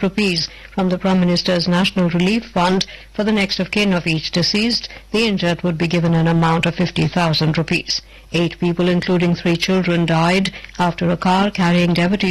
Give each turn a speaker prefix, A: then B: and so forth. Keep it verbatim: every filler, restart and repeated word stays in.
A: rupees from the Prime Minister's National Relief Fund for the next of kin of each deceased. The injured would be given an amount of fifty thousand rupees. Eight people, including three children, died after a car carrying devotees